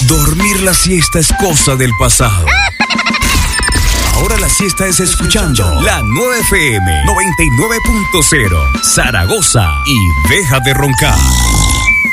Dormir la siesta es cosa del pasado. Ahora la siesta es escuchando la 9 FM 99.0 Zaragoza y deja de roncar.